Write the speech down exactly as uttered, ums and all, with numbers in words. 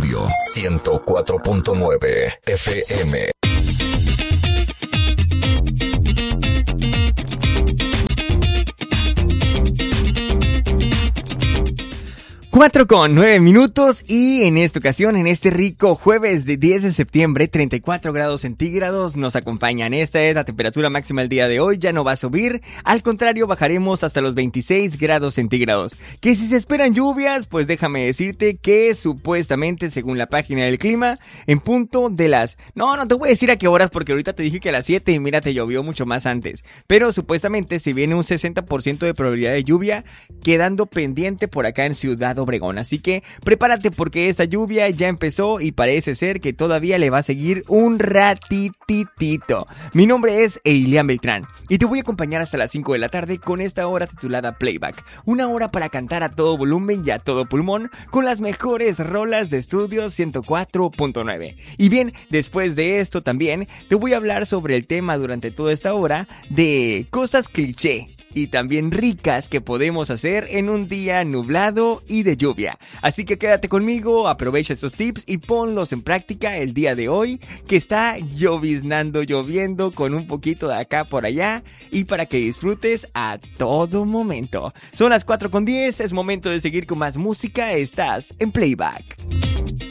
Radio ciento cuatro punto nueve F M. Cuatro con nueve minutos y en esta ocasión, en este rico jueves de diez de septiembre, treinta y cuatro grados centígrados nos acompañan. Esta es la temperatura máxima el día de hoy, ya no va a subir, al contrario bajaremos hasta los veintiséis grados centígrados. Que si se esperan lluvias, pues déjame decirte que supuestamente, según la página del clima, en punto de las... No, no te voy a decir a qué horas porque ahorita te dije que a las siete y mira, te llovió mucho más antes. Pero supuestamente se viene un sesenta por ciento de probabilidad de lluvia quedando pendiente por acá en Ciudad Obregón, así que prepárate porque esta lluvia ya empezó y parece ser que todavía le va a seguir un ratititito. Mi nombre es Eilian Beltrán y te voy a acompañar hasta las cinco de la tarde con esta hora titulada Playback, una hora para cantar a todo volumen y a todo pulmón con las mejores rolas de Estudio ciento cuatro punto nueve. Y bien, después de esto también te voy a hablar sobre el tema durante toda esta hora de cosas cliché y también ricas que podemos hacer en un día nublado y de lluvia. Así que quédate conmigo, aprovecha estos tips y ponlos en práctica el día de hoy, que está lloviznando, lloviendo con un poquito de acá por allá, y para que disfrutes a todo momento. Son las cuatro con diez, es momento de seguir con más música, estás en Playback.